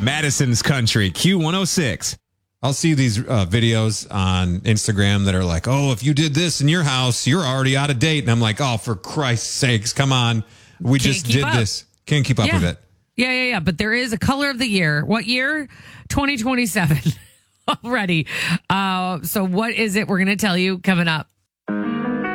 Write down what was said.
Madison's Country, Q106. I'll see these videos on Instagram that are like, oh, if you did this in your house, you're already out of date. And I'm like, oh, for Christ's sakes, come on. We just did this. Can't keep up with it. Yeah. But there is a color of the year. What year? 2027 already. So what is it? We're going to tell you coming up.